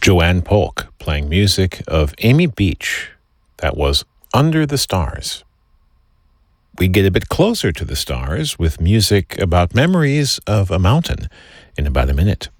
Joanne Polk playing music of Amy Beach. That was Under the Stars. We get a bit closer to the stars with music about memories of a mountain in about a minute.